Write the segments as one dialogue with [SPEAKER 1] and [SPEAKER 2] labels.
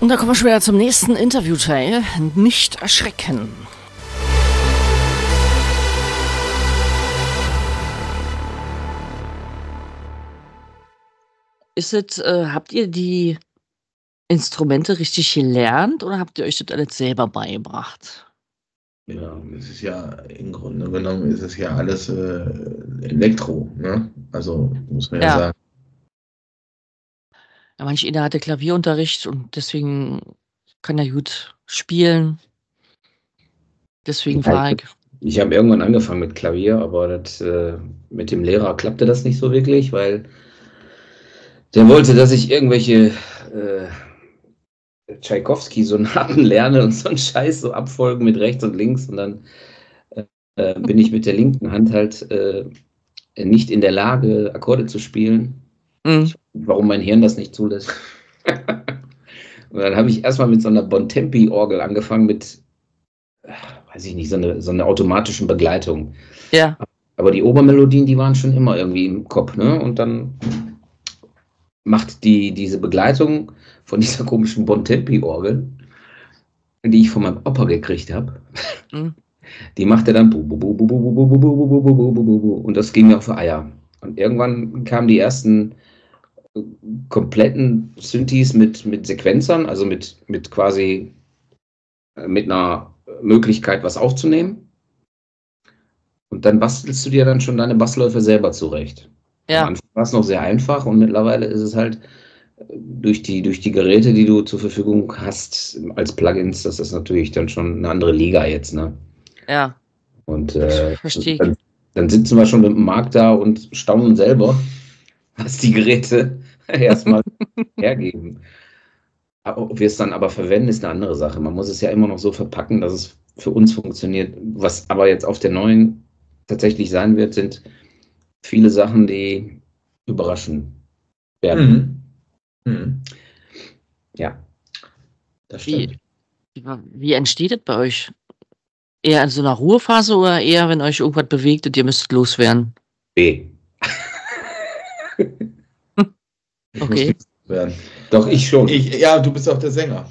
[SPEAKER 1] Und da kommen wir schon wieder zum nächsten Interviewteil. Nicht erschrecken. Habt ihr die Instrumente richtig gelernt oder habt ihr euch das alles selber beigebracht?
[SPEAKER 2] Ja, es ist ja im Grunde genommen ist es ja alles Elektro, ne? Also muss man ja sagen.
[SPEAKER 1] Ja, manch einer hatte Klavierunterricht und deswegen kann er gut spielen. Deswegen frage ich.
[SPEAKER 3] Ich habe irgendwann angefangen mit Klavier, aber mit dem Lehrer klappte das nicht so wirklich, weil der wollte, dass ich irgendwelche Tschaikowski-Sonaten lerne und so einen Scheiß, so Abfolgen mit rechts und links, und dann bin ich mit der linken Hand halt nicht in der Lage, Akkorde zu spielen. Warum mein Hirn das nicht zulässt. Und dann habe ich erstmal mit so einer Bontempi-Orgel angefangen mit, weiß ich nicht, so eine automatischen Begleitung.
[SPEAKER 1] Ja.
[SPEAKER 3] Aber die Obermelodien, die waren schon immer irgendwie im Kopf, ne? Und dann macht diese Begleitung von dieser komischen Bontempi-Orgel, die ich von meinem Opa gekriegt habe, die macht er dann und das ging mir auf die Eier. Und irgendwann kamen die ersten kompletten Synthes mit Sequenzern, also mit quasi mit einer Möglichkeit, was aufzunehmen. Und dann bastelst du dir dann schon deine Bassläufe selber zurecht.
[SPEAKER 1] Ja.
[SPEAKER 3] Am Anfang war es noch sehr einfach und mittlerweile ist es halt durch die Geräte, die du zur Verfügung hast als Plugins, das ist natürlich dann schon eine andere Liga jetzt, ne?
[SPEAKER 1] Ja.
[SPEAKER 3] Und
[SPEAKER 1] verstehe ich.
[SPEAKER 3] Dann sitzen wir schon mit dem Markt da und staunen selber, was die Geräte erstmal hergeben. Ob wir es dann aber verwenden, ist eine andere Sache. Man muss es ja immer noch so verpacken, dass es für uns funktioniert. Was aber jetzt auf der neuen tatsächlich sein wird, sind viele Sachen, die überraschen werden. Ja, das stimmt.
[SPEAKER 1] Wie entsteht das bei euch? Eher in so einer Ruhephase oder eher, wenn euch irgendwas bewegt und ihr müsstet loswerden?
[SPEAKER 3] B.
[SPEAKER 1] Okay.
[SPEAKER 2] Werden.
[SPEAKER 3] Doch, ich schon.
[SPEAKER 2] Ja, du bist auch der Sänger.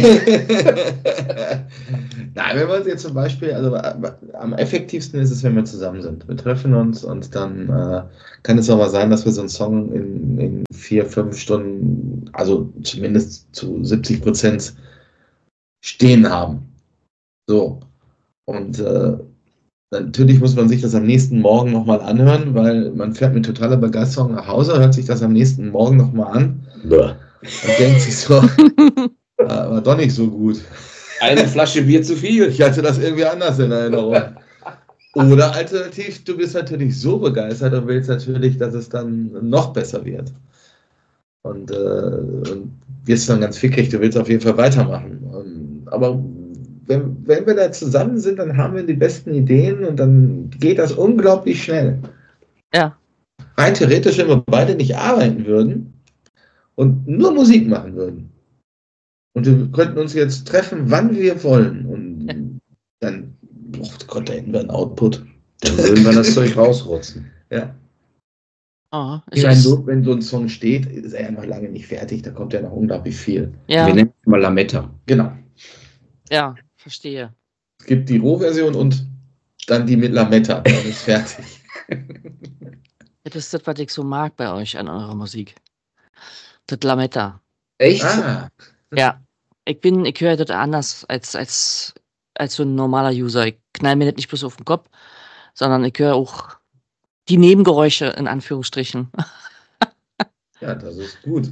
[SPEAKER 2] Nein, wenn wir uns jetzt zum Beispiel, also am effektivsten ist es, wenn wir zusammen sind. Wir treffen uns und dann kann es auch mal sein, dass wir so einen Song in 4-5 Stunden, also zumindest zu 70% stehen haben. So. Und natürlich muss man sich das am nächsten Morgen nochmal anhören, weil man fährt mit totaler Begeisterung nach Hause, hört sich das am nächsten Morgen nochmal an. Und denkt sich so, war doch nicht so gut.
[SPEAKER 3] Eine Flasche Bier zu viel.
[SPEAKER 2] Ich hatte das irgendwie anders in Erinnerung. Oder alternativ, du bist natürlich so begeistert und willst natürlich, dass es dann noch besser wird. Und wirst dann ganz fickrig, du willst auf jeden Fall weitermachen. Aber wenn wir da zusammen sind, dann haben wir die besten Ideen und dann geht das unglaublich schnell.
[SPEAKER 1] Ja.
[SPEAKER 2] Rein theoretisch, wenn wir beide nicht arbeiten würden und nur Musik machen würden und wir könnten uns jetzt treffen, wann wir wollen und dann, oh Gott, da hätten wir einen Output.
[SPEAKER 3] Dann würden wir das Zeug rausrotzen.
[SPEAKER 2] Ja.
[SPEAKER 1] Oh,
[SPEAKER 2] Wenn so ein Song steht, ist er ja noch lange nicht fertig, da kommt ja noch unglaublich viel.
[SPEAKER 1] Ja.
[SPEAKER 3] Wir nennen es mal Lametta.
[SPEAKER 2] Genau.
[SPEAKER 1] Ja, verstehe.
[SPEAKER 2] Es gibt die Rohversion und dann die mit Lametta, dann ist fertig.
[SPEAKER 1] Das ist das, was ich so mag bei euch an eurer Musik. Das Lametta.
[SPEAKER 3] Echt?
[SPEAKER 2] Ah.
[SPEAKER 1] Ja. Ich höre das anders als so ein normaler User. Ich knall mir das nicht bloß auf den Kopf, sondern ich höre auch die Nebengeräusche in Anführungsstrichen.
[SPEAKER 2] Ja, das ist gut.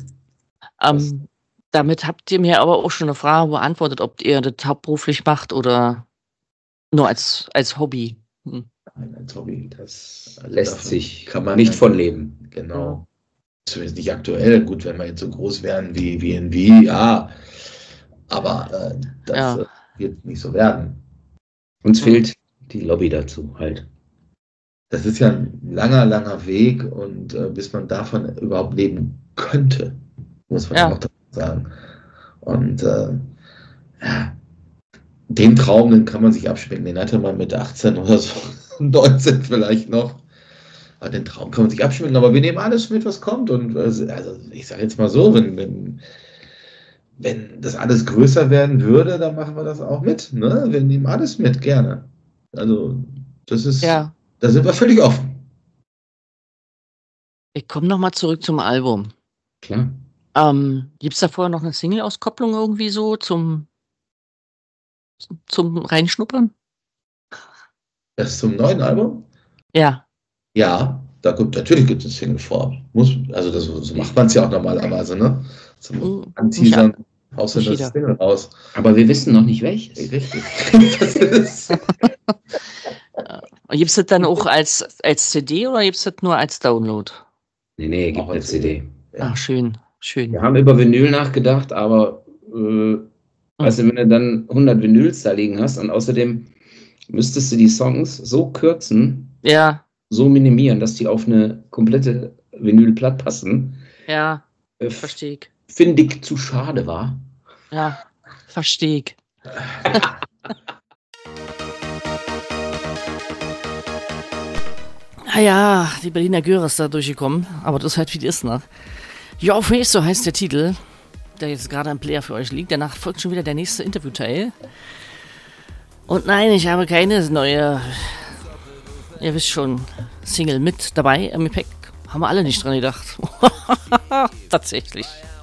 [SPEAKER 1] Damit habt ihr mir aber auch schon eine Frage beantwortet, ob ihr das hauptberuflich macht oder nur als Hobby.
[SPEAKER 2] Nein, als Hobby, das
[SPEAKER 3] Lässt sich
[SPEAKER 2] kann man
[SPEAKER 3] nicht von leben.
[SPEAKER 2] Genau. Zumindest nicht aktuell. Gut, wenn wir jetzt so groß wären wie NV, ja. Aber das wird nicht so werden.
[SPEAKER 3] Uns fehlt die Lobby dazu halt.
[SPEAKER 2] Das ist ja ein langer, langer Weg und bis man davon überhaupt leben könnte, muss man auch dazu sagen. Und den Traum, den kann man sich abschmecken. Den hatte man mit 18 oder so, 19 vielleicht noch. Aber den Traum kann man sich abschmecken. Aber wir nehmen alles mit, was kommt. Und also ich sage jetzt mal so, wenn wenn das alles größer werden würde, dann machen wir das auch mit. Ne? Wir nehmen alles mit, gerne. Also, das ist,
[SPEAKER 1] Ja.
[SPEAKER 2] da sind wir völlig offen.
[SPEAKER 1] Ich komme nochmal zurück zum Album.
[SPEAKER 3] Klar.
[SPEAKER 1] Gibt's da vorher noch eine Single-Auskopplung irgendwie so zum Reinschnuppern?
[SPEAKER 2] Das zum neuen Album?
[SPEAKER 1] Ja.
[SPEAKER 2] Ja, natürlich gibt es Single vor. Also so macht man es ja auch normalerweise, ne? Zum Anteasern haust du das Single raus.
[SPEAKER 3] Aber wir wissen noch nicht welches.
[SPEAKER 2] Richtig.
[SPEAKER 1] Gibt es das dann auch als CD oder gibt es das nur als Download?
[SPEAKER 3] Nee, gibt eine CD.
[SPEAKER 2] Ja.
[SPEAKER 1] Ach, schön.
[SPEAKER 3] Wir haben über Vinyl nachgedacht, aber weißt du, wenn du dann 100 Vinyls da liegen hast und außerdem müsstest du die Songs so kürzen, so minimieren, dass die auf eine komplette Vinylplatte passen.
[SPEAKER 1] Ja, verstehe ich.
[SPEAKER 3] Finde ich zu schade war.
[SPEAKER 1] Ja, verstehe ich. Naja, die Berliner Göre ist da durchgekommen, aber das ist halt wie das ist, ne? Your Face, so heißt der Titel, der jetzt gerade im Player für euch liegt. Danach folgt schon wieder der nächste Interviewteil. Und nein, ich habe keine neue, ihr wisst schon, Single mit dabei im Gepäck. Haben wir alle nicht dran gedacht. Tatsächlich.